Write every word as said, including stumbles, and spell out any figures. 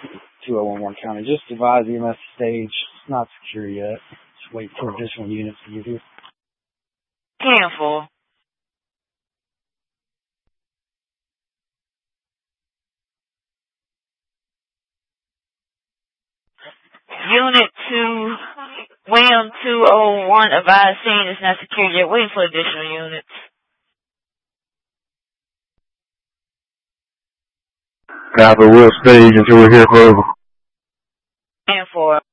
two oh one one County. Just advise E M S stage. It's not secure yet. Just wait for additional units to get here. ten four. Unit two, William two oh one, advised scene is not secure yet. Waiting for additional units. Copy, we'll stage until we hear further. ten four.